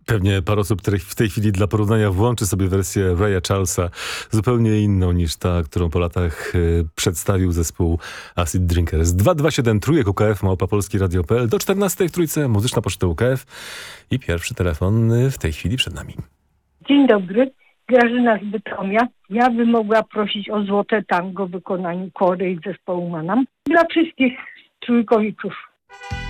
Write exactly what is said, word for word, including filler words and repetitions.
Pewnie parę osób które w tej chwili dla porównania włączy sobie wersję Raya Charlesa, zupełnie inną niż ta, którą po latach y, przedstawił zespół Acid Drinkers. dwa dwa siedem trójek U K F, małpa polski radio kropka p l, do czternastej w Trójce, muzyczna poczta U K F i pierwszy telefon y, w tej chwili przed nami. Dzień dobry, Grażyna z Bytomia. Ja bym mogła prosić o złote tango w wykonaniu Kory i zespołu Manam dla wszystkich trójkowiczów.